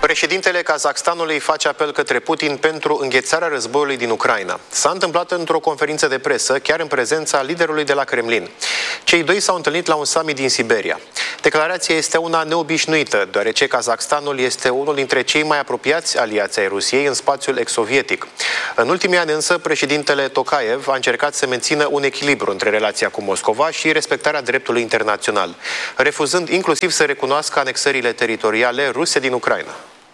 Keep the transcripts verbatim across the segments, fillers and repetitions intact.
Președintele Kazahstanului face apel către Putin pentru înghețarea războiului din Ucraina. S-a întâmplat într-o conferință de presă, chiar în prezența liderului de la Kremlin. Cei doi s-au întâlnit la un summit din Siberia. Declarația este una neobișnuită, deoarece Kazahstanul este unul dintre cei mai apropiați aliați ai Rusiei în spațiul ex-sovietic. În ultimii ani însă, președintele Tokayev a încercat să mențină un echilibru între relația cu Moscova și respectarea dreptului internațional, refuzând inclusiv să recunoască anexările teritoriale ruse din Ucraina.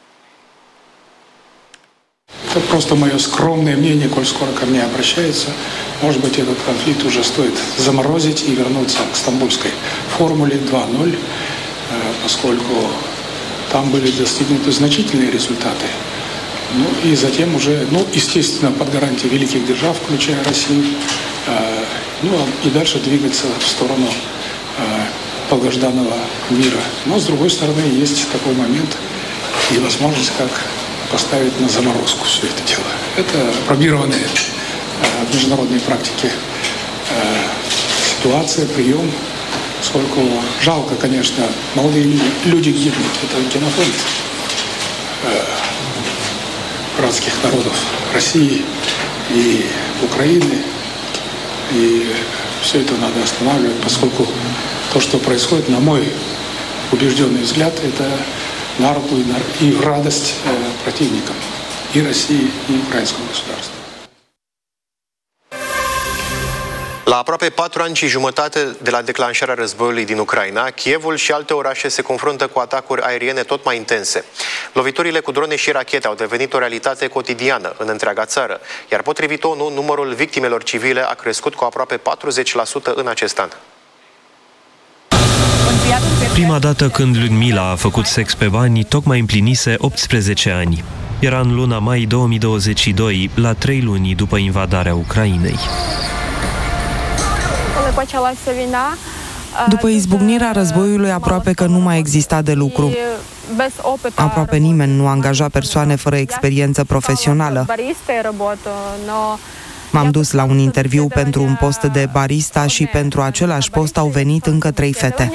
Это просто мое скромное мнение, коль скоро ко мне обращаются. Может быть, этот конфликт уже стоит заморозить и вернуться к стамбульской формуле два ноль, поскольку там были достигнуты значительные результаты. Ну и затем уже, ну, естественно, под гарантией великих держав, включая Россию, ну и дальше двигаться в сторону долгожданного мира. Но, с другой стороны, есть такой момент и возможность, как поставить на заморозку все это дело. Это пробированная э, в международной практике э, ситуация, прием, поскольку жалко, конечно, молодые люди гибнут. Это генофонд э, братских народов России и Украины. И все это надо останавливать, поскольку то, что происходит, на мой убежденный взгляд, это на руку и в радость противникам и России, и украинского государства. La aproape patru ani și jumătate de la declanșarea războiului din Ucraina, Kievul și alte orașe se confruntă cu atacuri aeriene tot mai intense. Loviturile cu drone și rachete au devenit o realitate cotidiană în întreaga țară, iar potrivit O N U, numărul victimelor civile a crescut cu aproape patruzeci la sută în acest an. Prima dată când Ludmila a făcut sex pe bani, tocmai împlinise optsprezece ani. Era în luna mai două mii douăzeci și doi, la trei luni după invadarea Ucrainei. După izbucnirea războiului, aproape că nu mai exista de lucru. Aproape nimeni nu angaja persoane fără experiență profesională. M-am dus la un interviu pentru un post de barista și pentru același post au venit încă trei fete.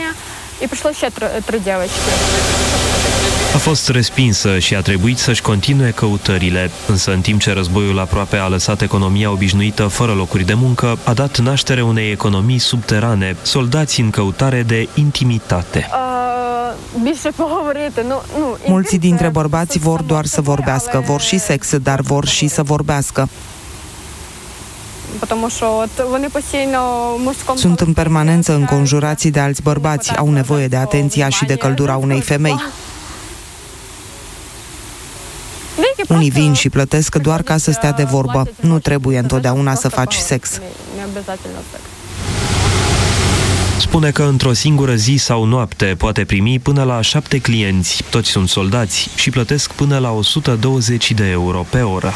A fost respinsă și a trebuit să-și continue căutările, însă în timp ce războiul aproape a lăsat economia obișnuită fără locuri de muncă, a dat naștere unei economii subterane, soldați în căutare de intimitate. Mulți dintre bărbați vor doar să vorbească, vor și sex, dar vor și să vorbească. Sunt în permanență înconjurați de alți bărbați, au nevoie de atenția și de căldura unei femei. Unii vin și plătesc doar ca să stea de vorbă. Nu trebuie întotdeauna să faci sex. Spune că într-o singură zi sau noapte poate primi până la șapte clienți. Toți sunt soldați și plătesc până la o sută douăzeci de euro pe oră.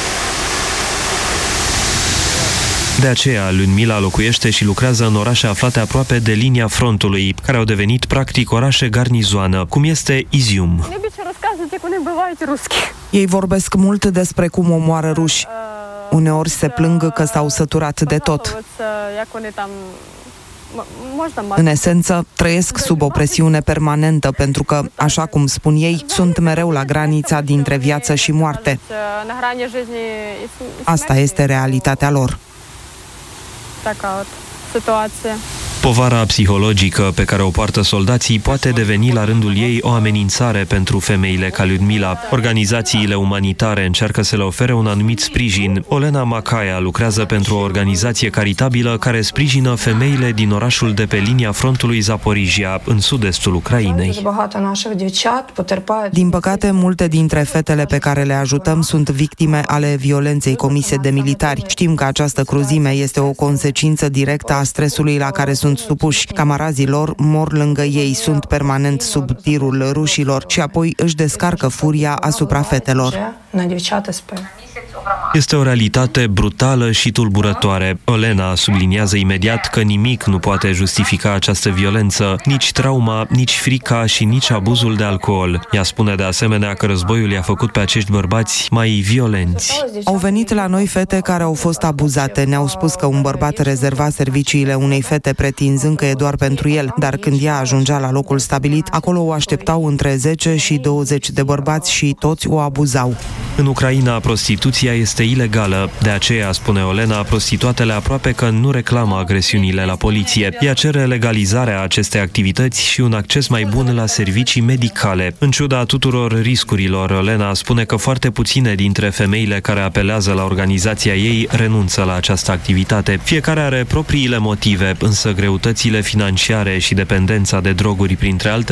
De aceea, Ludmila locuiește și lucrează în orașe aflate aproape de linia frontului, care au devenit practic orașe garnizoană, cum este Izium. Ei vorbesc mult despre cum omoară ruși. Uneori se plâng că s-au săturat de tot. În esență, trăiesc sub o presiune permanentă pentru că, așa cum spun ei, sunt mereu la granița dintre viață și moarte. Asta este realitatea lor. Povara psihologică pe care o poartă soldații poate deveni la rândul ei o amenințare pentru femeile ca Ludmila. Organizațiile umanitare încearcă să le ofere un anumit sprijin. Olena Macaia lucrează pentru o organizație caritabilă care sprijină femeile din orașul de pe linia frontului Zaporizhia, în sud-estul Ucrainei. Din păcate, multe dintre fetele pe care le ajutăm sunt victime ale violenței comise de militari. Știm că această cruzime este o consecință directă a stresului la care sunt supuși. Camarazii lor mor lângă ei, sunt permanent sub tirul rușilor și apoi își descarcă furia asupra fetelor. Este o realitate brutală și tulburătoare. Olena subliniază imediat că nimic nu poate justifica această violență, nici trauma, nici frica și nici abuzul de alcool. Ea spune de asemenea că războiul i-a făcut pe acești bărbați mai violenți. Au venit la noi fete care au fost abuzate. Ne-au spus că un bărbat rezerva serviciile unei fete pretinzând că e doar pentru el, dar când ea ajungea la locul stabilit, acolo o așteptau între zece și douăzeci de bărbați și toți o abuzau. În Ucraina, prostituția este ilegală. De aceea, spune Olena, prostituatele aproape că nu reclamă agresiunile la poliție. Ea cere legalizarea acestei activități și un acces mai bun la servicii medicale. În ciuda tuturor riscurilor, Olena spune că foarte puține dintre femeile care apelează la organizația ei renunță la această activitate. Fiecare are propriile motive, însă greutățile financiare și dependența de droguri, printre altele,